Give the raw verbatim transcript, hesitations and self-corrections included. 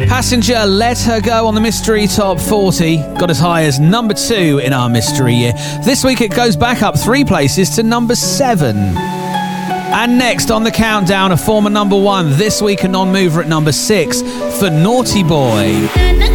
Passenger, Let Her Go on the Mystery Top forty. Got as high as number two in our mystery year. This week it goes back up three places to number seven. And next on the countdown, a former number one. This week a non-mover at number six for Naughty Boy.